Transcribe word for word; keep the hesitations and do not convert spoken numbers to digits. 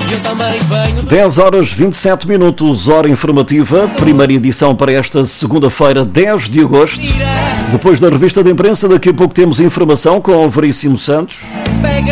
dez horas vinte e sete minutos, hora informativa, primeira edição para esta segunda-feira, dez de agosto. Depois da revista de imprensa, daqui a pouco temos informação com o Veríssimo Santos.